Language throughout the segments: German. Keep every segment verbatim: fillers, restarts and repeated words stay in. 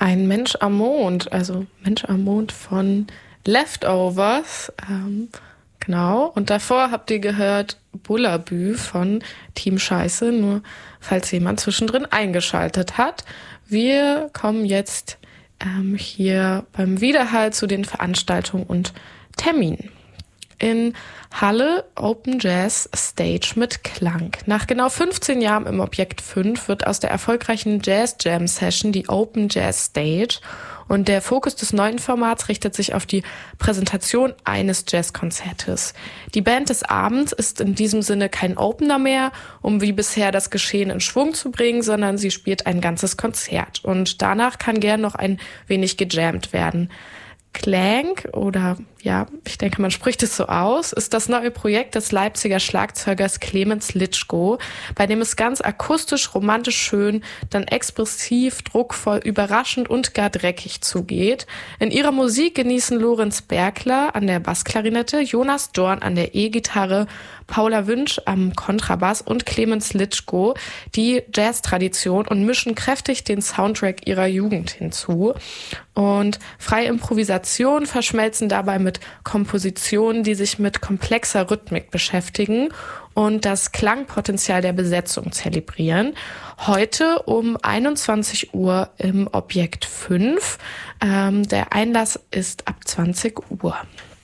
Ein Mensch am Mond, also Mensch am Mond von Leftovers. Ähm, genau. Und davor habt ihr gehört Bullabü von Team Scheiße, nur falls jemand zwischendrin eingeschaltet hat. Wir kommen jetzt ähm, hier beim Widerhall zu den Veranstaltungen und Terminen. In Halle Open Jazz Stage mit Klang. Nach genau fünfzehn Jahren im Objekt fünf wird aus der erfolgreichen Jazz Jam Session die Open Jazz Stage und der Fokus des neuen Formats richtet sich auf die Präsentation eines Jazzkonzertes. Die Band des Abends ist in diesem Sinne kein Opener mehr, um wie bisher das Geschehen in Schwung zu bringen, sondern sie spielt ein ganzes Konzert und danach kann gern noch ein wenig gejammt werden. Klang, oder ja, ich denke, man spricht es so aus, ist das neue Projekt des Leipziger Schlagzeugers Clemens Litschko, bei dem es ganz akustisch, romantisch schön, dann expressiv, druckvoll, überraschend und gar dreckig zugeht. In ihrer Musik genießen Lorenz Bergler an der Bassklarinette, Jonas Dorn an der E-Gitarre, Paula Wünsch am Kontrabass und Clemens Litschko die Jazz-Tradition und mischen kräftig den Soundtrack ihrer Jugend hinzu. Und freie Improvisation verschmelzen dabei mit Kompositionen, die sich mit komplexer Rhythmik beschäftigen und das Klangpotenzial der Besetzung zelebrieren. Heute um einundzwanzig Uhr im Objekt fünf. Ähm, der Einlass ist ab zwanzig Uhr.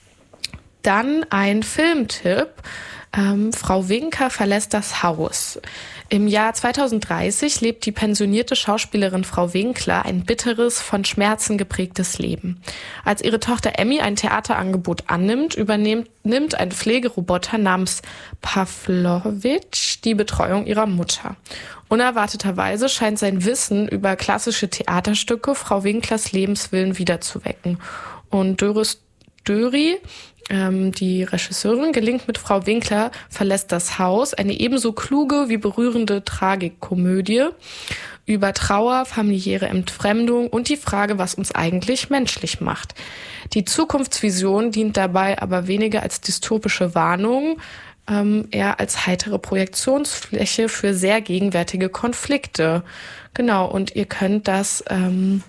Dann ein Filmtipp. Ähm, Frau Winker verlässt das Haus. Im Jahr zweitausenddreißig lebt die pensionierte Schauspielerin Frau Winkler ein bitteres, von Schmerzen geprägtes Leben. Als ihre Tochter Emmy ein Theaterangebot annimmt, übernimmt nimmt ein Pflegeroboter namens Pavlovich die Betreuung ihrer Mutter. Unerwarteterweise scheint sein Wissen über klassische Theaterstücke Frau Winklers Lebenswillen wiederzuwecken. Und Doris Döri, ähm, die Regisseurin, gelingt mit Frau Winkler verlässt das Haus, eine ebenso kluge wie berührende Tragikkomödie über Trauer, familiäre Entfremdung und die Frage, was uns eigentlich menschlich macht. Die Zukunftsvision dient dabei aber weniger als dystopische Warnung, ähm, eher als heitere Projektionsfläche für sehr gegenwärtige Konflikte. Genau, und ihr könnt das ähm,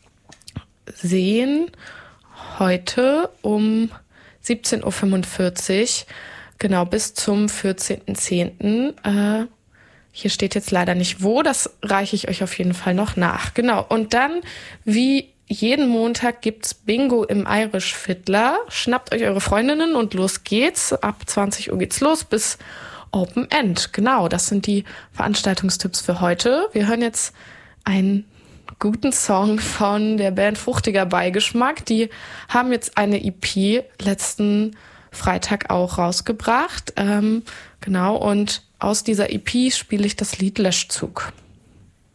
sehen heute um siebzehn Uhr fünfundvierzig, genau bis zum vierzehnten zehnten Äh, hier steht jetzt leider nicht wo, das reiche ich euch auf jeden Fall noch nach. Genau, und dann, wie jeden Montag, gibt's Bingo im Irish Fiddler. Schnappt euch eure Freundinnen und los geht's. Ab zwanzig Uhr geht's los bis Open End. Genau, das sind die Veranstaltungstipps für heute. Wir hören jetzt einen guten Song von der Band Fruchtiger Beigeschmack. Die haben jetzt eine E P letzten Freitag auch rausgebracht. Ähm, genau, und aus dieser E P spiele ich das Lied Löschzug.